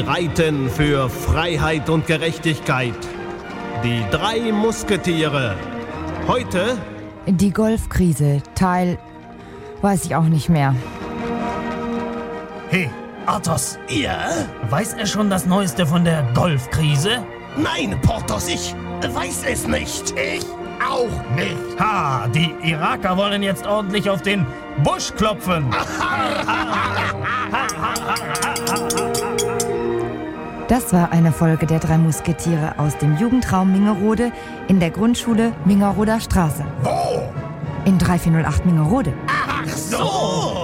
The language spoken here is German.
Sie reiten für Freiheit und Gerechtigkeit. Die 3 Musketiere. Heute die Golfkrise, Teil... weiß ich auch nicht mehr. Hey, Athos, Ja? weiß er schon das Neueste von der Golfkrise? Nein, Porthos, ich weiß es nicht. Ich auch nicht. Ha, die Iraker wollen jetzt ordentlich auf den Busch klopfen. Das war eine Folge der 3 Musketiere aus dem Jugendraum Mingerode in der Grundschule Mingeroder Straße. Wo? In 3408 Mingerode. Ach so.